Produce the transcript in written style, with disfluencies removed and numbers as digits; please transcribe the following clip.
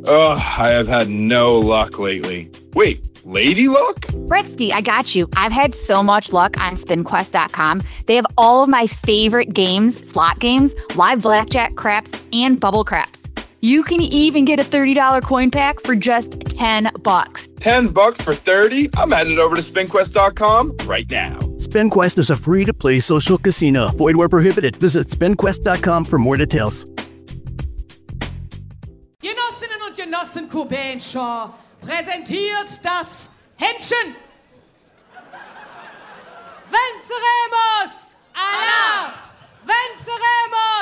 Ugh, I have had no luck lately. Wait, lady luck? Bretsky, I got you. I've had so much luck on SpinQuest.com. They have all of my favorite games, slot games, live blackjack, craps, and bubble craps. You can even get a $30 coin pack for just $10. $10 for 30? I'm headed over to SpinQuest.com right now. SpinQuest is a free-to-play social casino. Void where prohibited. Visit SpinQuest.com for more details. Genossinnen und Genossen Kubenshaw präsentiert das Händchen. Venceremos! Allah! Venceremos!